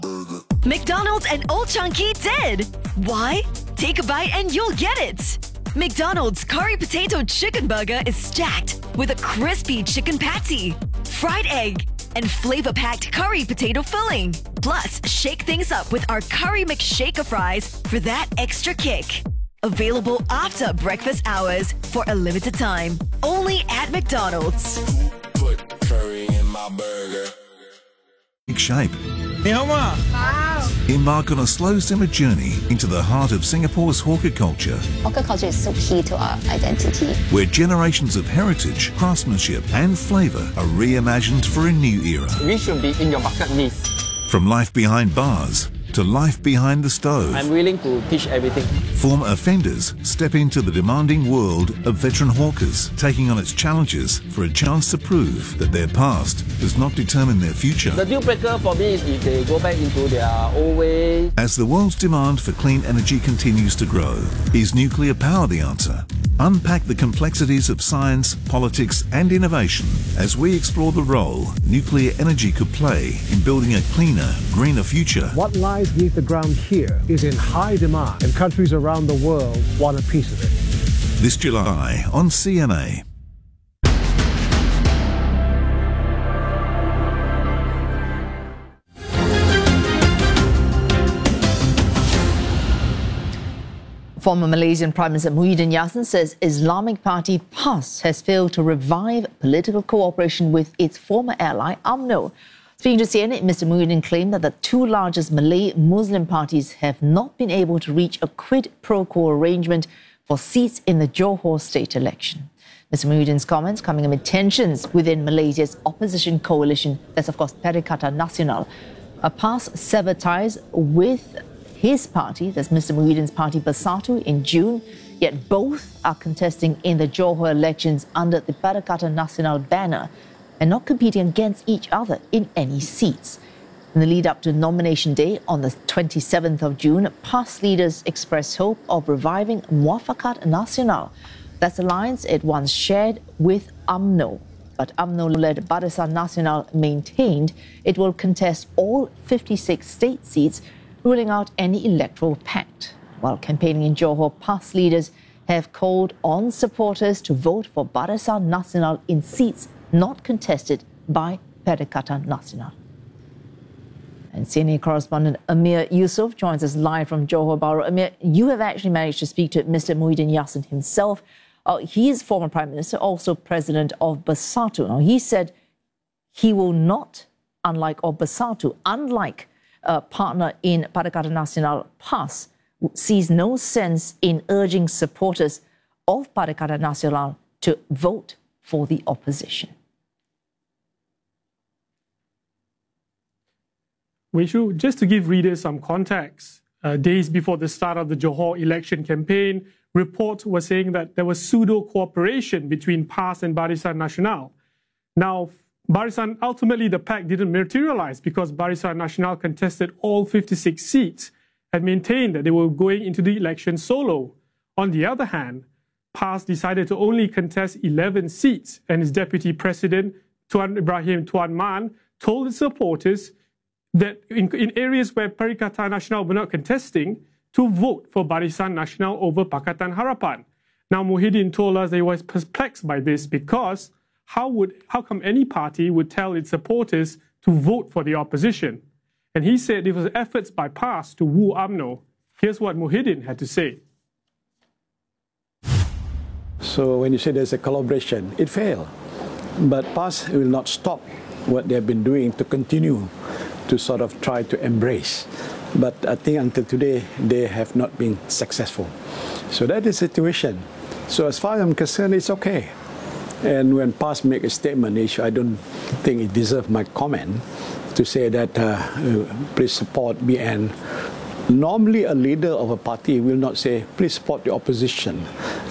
McDonald's and Old Chunky did. Why? Take a bite and you'll get it. McDonald's Curry Potato Chicken Burger is stacked with a crispy chicken patty, fried egg, and flavor-packed curry potato filling. Plus, shake things up with our Curry McShaker fries for that extra kick. Available after breakfast hours for a limited time. Only at McDonald's. Put curry in my burger. Shape. Embark on a slow simmer journey into the heart of Singapore's hawker culture, Hawker culture is so key to our identity. where generations of heritage, craftsmanship and flavour are reimagined for a new era. We should be in your bucket list. From life behind bars to life behind the stove, I'm willing to teach everything. former offenders step into the demanding world of veteran hawkers, taking on its challenges for a chance to prove that their past does not determine their future. The deal breaker for me is if they go back into their old way. As the world's demand for clean energy continues to grow, is nuclear power the answer? Unpack the complexities of science, politics and innovation as we explore the role nuclear energy could play in building a cleaner, greener future. What lies beneath the ground here is in high demand, and countries around the world want a piece of it. This July on CMA. Former Malaysian Prime Minister Muhyiddin Yassin says Islamic Party PAS has failed to revive political cooperation with its former ally UMNO. Speaking to CNN, Mr. Muhyiddin claimed that the two largest Malay Muslim parties have not been able to reach a quid pro quo arrangement for seats in the Johor state election. Mr. Muhyiddin's comments coming amid tensions within Malaysia's opposition coalition, that's of course Perikatan Nasional. PAS severed ties with his party, that's Mr. Muhyiddin's party Bersatu, in June, yet both are contesting in the Johor elections under the Perikatan Nasional banner and not competing against each other in any seats. In the lead up to nomination day on the 27th of June, PAS leaders expressed hope of reviving Muafakat Nasional. That's the alliance it once shared with UMNO. But UMNO-led Barisan Nasional maintained it will contest all 56 state seats, ruling out any electoral pact. While campaigning in Johor, PAS leaders have called on supporters to vote for Barisan Nasional in seats not contested by Perikatan Nasional. And CNN correspondent Amir Yusuf joins us live from Johor Bahru. Amir, you have actually managed to speak to Mr. Muhyiddin Yassin himself. He is former Prime Minister, also President of Bersatu. Now, he said he will not, unlike Bersatu, unlike partner in Perikatan Nasional PAS, sees no sense in urging supporters of Perikatan Nasional to vote for the opposition. Wei Shu, just to give readers some context, days before the start of the Johor election campaign, reports were saying that there was pseudo-cooperation between PAS and Barisan Nasional. Now, Barisan, ultimately the pact didn't materialize because Barisan Nasional contested all 56 seats and maintained that they were going into the election solo. On the other hand, PAS decided to only contest 11 seats, and its deputy president, Tuan Ibrahim Tuan Man, told its supporters that in areas where Perikatan Nasional were not contesting, to vote for Barisan Nasional over Pakatan Harapan. Now, Muhyiddin told us that he was perplexed by this because how come any party would tell its supporters to vote for the opposition? And he said it was efforts by PAS to woo UMNO. Here's what Muhyiddin had to say. So when you say there's a collaboration, it failed. But PAS will not stop what they've been doing to continue to sort of try to embrace. But I think until today, they have not been successful. So that is the situation. So as far as I'm concerned, it's okay. And when PAS make a statement, I don't think it deserves my comment to say that please support BN. Normally, a leader of a party will not say, please support the opposition.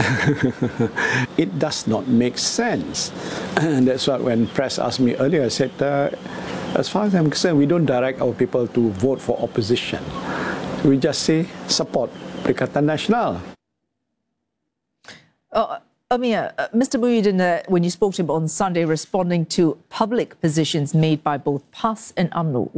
It does not make sense. And that's what when press asked me earlier, I said, as far as I'm concerned, we don't direct our people to vote for opposition. We just say support Perikatan Nasional. Amir, Mr. Muhyiddin, when you spoke to him on Sunday, responding to public positions made by both PAS and UMNO,